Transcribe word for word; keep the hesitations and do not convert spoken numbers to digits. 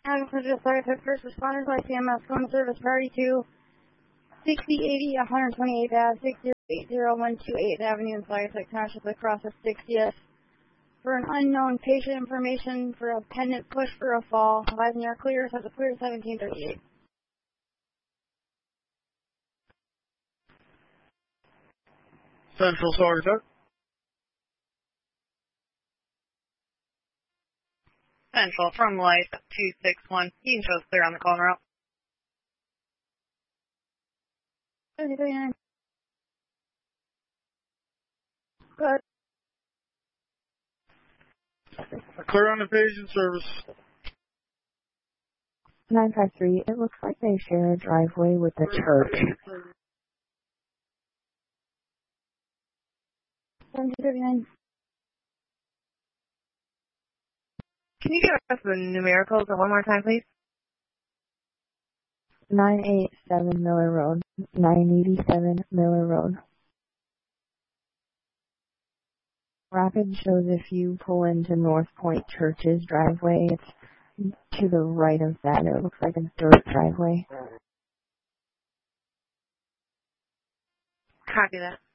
Agricultural Fire Truck First Responders, I C M S, phone service priority to sixty eighty, one twenty-eighth Ave, six zero eight zero one two eighth Avenue in Sagatuck Township across the sixtieth. For an unknown patient information for a pendant push for a fall. Advising your clear, has a clear seventeen thirty-eight. Central Sagatuck. Central from Life two six one. You can show us clear on the call route. thirty thirty-nine. Good. Clear on the patient service. nine five three, it looks like they share a driveway with the church. seventeen thirty-nine. Can you give us the numericals one more time, please? nine eighty-seven Miller Road. nine eighty-seven Miller Road. Rapid shows if you pull into North Point Church's driveway, it's to the right of that. It looks like a dirt driveway. Copy that.